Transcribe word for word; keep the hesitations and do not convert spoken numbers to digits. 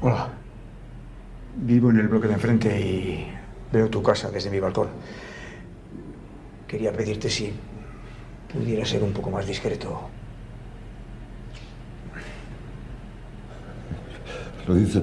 Hola. Vivo en el bloque de enfrente y veo tu casa desde mi balcón. Quería pedirte si pudiera ser un poco más discreto. Lo dice